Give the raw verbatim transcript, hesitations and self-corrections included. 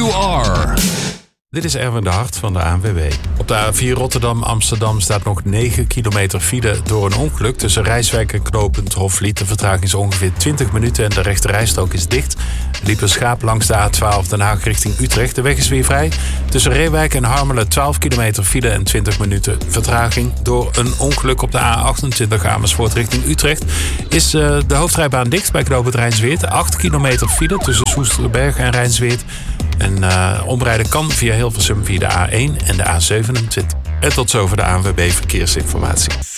You Are. Dit is Erwin de Hart van de A N W B. Op de A vier Rotterdam-Amsterdam staat nog negen kilometer file door een ongeluk. Tussen Rijswijk en knooppunt Hofvliet. De vertraging is ongeveer twintig minuten en de rechte rijstrook is dicht. Er liep een schaap langs de A twaalf Den Haag richting Utrecht. De weg is weer vrij. Tussen Reewijk en Harmelen twaalf kilometer file en twintig minuten vertraging. Door een ongeluk op de A achtentwintig Amersfoort richting Utrecht is uh, de hoofdrijbaan dicht bij knooppunt Rijnsweert. acht kilometer file tussen Soesterberg en Rijnsweert. En uh, omrijden kan via Hilversum via de A één en de A zevenentwintig. En tot zover de A N W B Verkeersinformatie.